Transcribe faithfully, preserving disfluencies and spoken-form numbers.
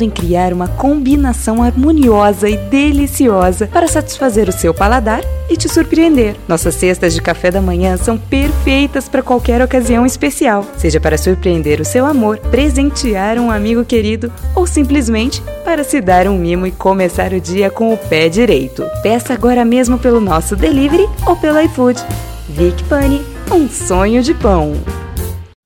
em criar uma combinação harmoniosa e deliciosa para satisfazer o seu paladar e te surpreender. Nossas cestas de café da manhã são perfeitas para qualquer ocasião especial, seja para surpreender o seu amor, presentear um amigo querido ou simplesmente para se dar um mimo e começar o dia com o pé direito. Peça agora mesmo pelo nosso delivery ou pelo iFood. Vic Pani, um sonho de pão.